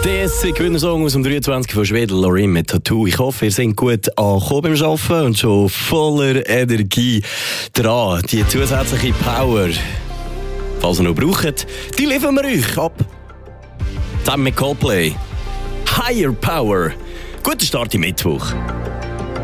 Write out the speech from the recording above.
Der Gewinnersong aus dem 23 von Schweden, Loreen mit Tattoo. Ich hoffe, ihr seid gut angekommen beim Arbeiten und schon voller Energie dran. Die zusätzliche Power, falls ihr noch braucht, die liefern wir euch ab. Zusammen mit Coldplay. Higher Power. Guten Start im Mittwoch.